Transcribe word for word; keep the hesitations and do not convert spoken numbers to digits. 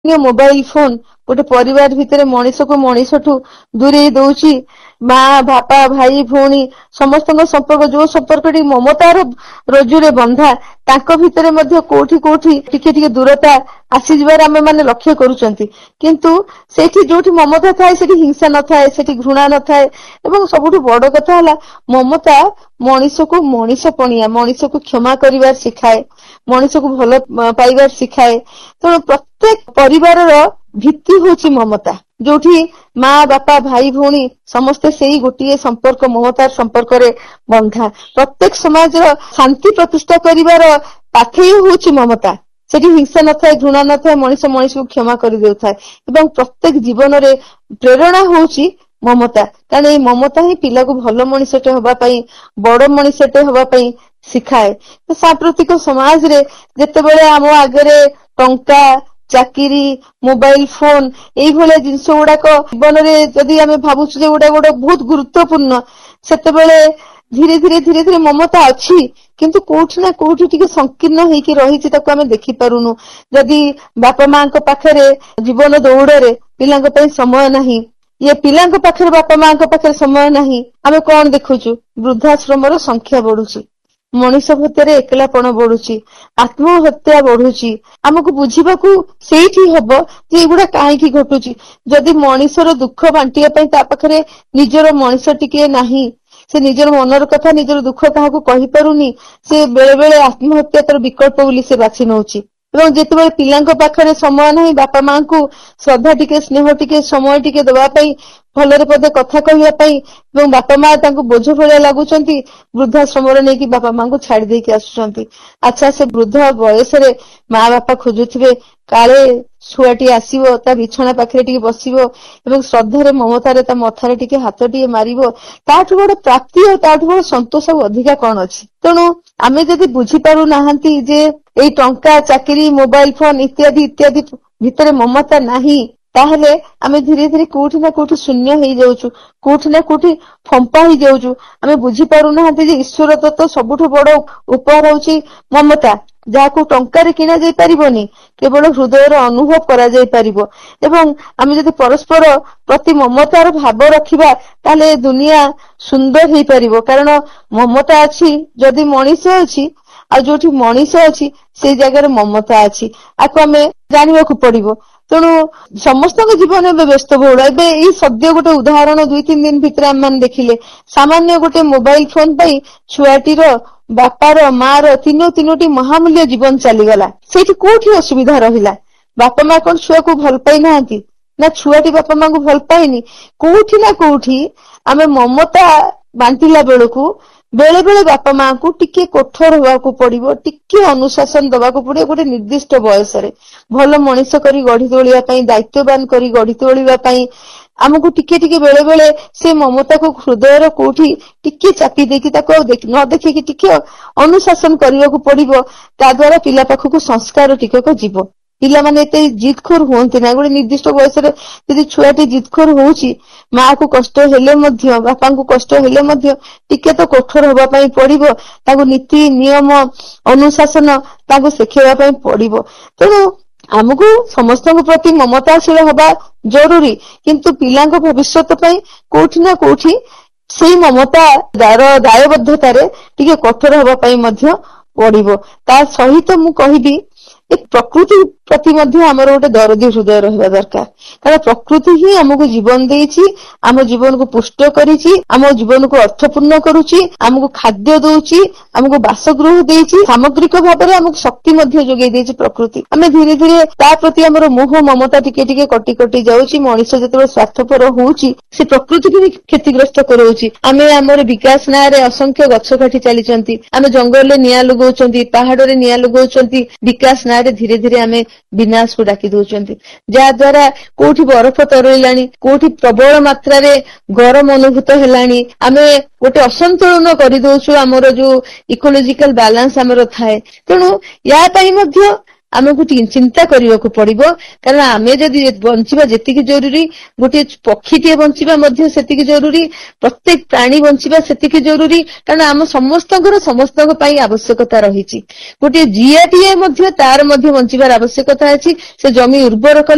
mobile phone गोटे परिवार भितर मनीष को मनीष दूरे दौची माँ बापा भाई भौणी समस्त संपर्क जो संपर्क ममतार रोजुरे बंधा तांको भितरे मध्य कोठी कोठी टिके टिके दूरता आसी जबार आमे माने लक्ष्य करूचंती किंतु सेठी जोठी ममता थाए सेठी हिंसा न थाए सेठी घृणा न थाए एवं सबुठु बड़ कथा हला ममता मनीष को मनीष पणिया मनीष को क्षमा करिवार सिखाए मनीष को भल पाइबार सिखाए तो प्रत्येक परिवार भित्ति होची ममता जोठी माँ बापा भाई भौणी समस्ते सेही गोटिए संपर्क ममतार संपर्क रे बंधा प्रत्येक समाज शांति प्रतिष्ठा करिवार पाथेय होची ममता सेठी हिंसा न थाए घृणा न थाए मनीष मनीष को क्षमा कर देउथाए एवं प्रत्येक जीवन रे प्रेरणा होची ममता कारण ए ममता ही पिला को भल मनीषटे होबा पई बड़ मनीषटे होबा पई सिखाए तो सांप्रतिक समाज रे जेतेबेले आम आगरे टंका चाकरी मोबाइल फोन एई भले जिंस गुड़ाक जीवन रे जदि आमे भाबुछु जे गुडा गोटे बहुत गुरुत्वपूर्ण सेतेबेले धीरे धीरे धीरे धीरे ममता अच्छी किंतु कोठी ना कोठी टिके संकीर्ण हेकी रहिछि ताको आमे देखि पारुनु जदि बापा मां को पाखरे जीवन दौड़रे पिलांक पई समय नाही ये पिलांक पाखरे बापा मां को पाखरे समय नाही आमे कोन देखुछु वृद्धाश्रमर संख्या बढ़ुछि मनीष भितरे एकलापण बढ़ुची आत्महत्या बढ़ुची आमको बुझीबाकू सेठी हबो जे एगुडा काहेकी घटुची जदि मनीषर दुख बांटिया पई ता पाखरे निजर मनीष टिके नाही से निजर मनर कथा निजर दुख काहाकू कहि पारुनी से बेले बेले आत्महत्या तर विकल्प बोली से बाछि नउची एवं जेतेबेले पिलांक पाखरे समय नाही बापा मां को श्रद्धा टिके स्नेह टिके समय टिके दबा पई भलरे पदे कथा कहिया पई एवं बापा मां तांको बोझ भलिया लागुचंती वृद्धाश्रम रे नेकी बापा मां को छाड़ी देकी आसुचंती अच्छा से वृद्ध बयस रे मां बापा खोजुथिबे काले छुआटी आसीबो ता बिछଣା पाखरे टिके बसिबो एवं श्रद्धा रे ममता रे ता मथारे टिके हाथ टिके मारिबो ताठु बड़ प्राप्ति और ताठु बड़ संतोष और अधिका कोन अछि तणु आमे जदि बुझी पारु नाहंती जे एई टंका चाकरी मोबाइल फोन इत्यादि इत्यादि भितरे ममता नाही ताहले आमे धीरे धीरे कोठी ना कोठी शून्य हेई जाउछु कोठी ना कोठी फंपा हेई जाउछु आमे बुझी पारु नाहंती जे ईश्वर दत्त सबुठु बड़ उपहार होची ममता जाको टंका रे किना जाई परिबोनी केवल हृदय रो अनुभव करा जाई परिबो एवं आमे जदि परस्पर प्रति ममतार भाव रखिबा ताले दुनिया सुंदर हेई परिबो कारण ममता अछि जदि मनीष अछि आ जोठी मनीष अछि से जगह ममता अछि आको आमे जानिबा को पड़िबो तेणु समस्त जीवन में व्यस्त बहुल ए सद्य गोटे उदाहरण दुई तीन दिन भितर आम मान देखिले सामान्य गोटे मोबाइल फोन पाई छुआटीर बापार मार तीनो तीनोटी महामूल्य जीवन चलीगला सेठी कोठी असुविधा रहिला बापा मां कोन छुआ को भल पाई नांती ना छुआटी बापा मां को भल पाइनी कोठी ना कोठी आमे ममता बांटिला बेलकू बेले बेले बापा मां को टिके कठोर होगा को पड़िबो टिके अनुशासन दबा को पड़े गोटे निर्दिष्ट बयस रे भल मनीष करी गढ़ी तोलिया पई दायित्ववान करी गढ़ी तोलिबा पई हमको टिके टिके बेले बेले से ममता को हृदय रो कोठी टिके चापी देकी ताको देख न देखि कि टिके अनुशासन करिया को पड़िबो ता द्वारा पिला पाखो को संस्कार टिके को जीवो पिला माने एते जिदखोर होंती ना गोटे निर्दिष्ट बयस रे यदि छुआटी जिदखोर होउची मां को कष्ट हेले मध्य बापा को कष्ट हेले मध्य टिके तो कठोर होबा पई पड़िबो ताको नीति नियम अनुशासन ताको सिखेबा पई पड़िबो तेणु हमको समस्त प्रति ममताशील होबा जरूरी किंतु पिलांको भविष्यत पई कोठी ना कोठी सेही ममता दार दायबद्धता रे टिके कठोर होबा पई मध्य पड़िबो ता सहित मु कहिबी एक प्रकृति प्रति मध्य हमर गोटे दरदी हृदय रहबा दरकार कारण प्रकृति ही हमको जीवन देइछि हम जीवन को पुष्ट करिछि हम जीवन को अर्थपूर्ण करूछि हमको खाद्य दउछि हमको बासगृह देइछि सामग्रिक भाव रे हमको शक्ति मध्य जोगै देइछि प्रकृति हमें धीरे धीरे ता प्रति हमर मोह ममता टिके टिके कटि कटि जाउछि मनुष्य जतबे स्वार्थपर होउछि से प्रकृति के क्षतिग्रस्त करउछि हमें हमर विकास ना रे असंख्य गछ काटी चलीचंती हमें जंगल रे निया लगौचंती पहाड़ रे निया लगौचंती विकास ना रे धीरे धीरे हमें विनाश को डाकी दउचंती जा द्वारा कोठी बरफ तरइलानी कोठी प्रबल मात्रा रे गरम अनुभूत हेलानी आमे गोटे असंतुलन करि दउछु हमर जो इकोलॉजिकल बैलेंस हमर थाए तेणु या पई मध्य आमको चिंता करने को पड़िबो कारण आमे जदि बंचिबा जेतिकी जरूरी गोटे पक्षीटे बंचिबा मध्य सेतिकी जरूरी प्रत्येक प्राणी बंचिबा सेतिकी जरूरी कारण आम समस्तଙ୍କର ସମସ୍ତଙ୍କ ପାଇଁ आवश्यकता रहिछि गोटे जियाटीए मध्य तार मध्य बंचिबार आवश्यकता अछि से जमी उर्वर